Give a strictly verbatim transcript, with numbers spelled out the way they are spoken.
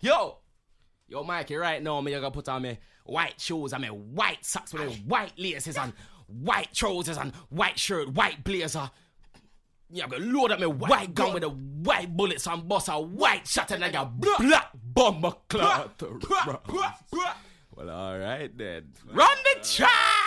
Yo! Yo, Mikey, right now, me, you gonna put on me white shoes and me white socks with me white laces and white trousers and white shirt, white blazer. Yeah, I'm gonna load up my white gun with the white bullets and bust a white shot and like a black bomber cloth. Well, alright then. Run the track!